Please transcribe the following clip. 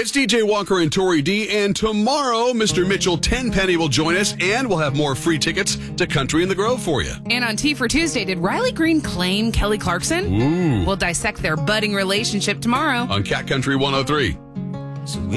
It's DJ Walker and Tori D, and tomorrow, Mr. Mitchell Tenpenny will join us, and we'll have more free tickets to Country in the Grove for you. And on Tea for Tuesday, did Riley Green claim Kelly Clarkson? Ooh. We'll dissect their budding relationship tomorrow On Cat Country 103.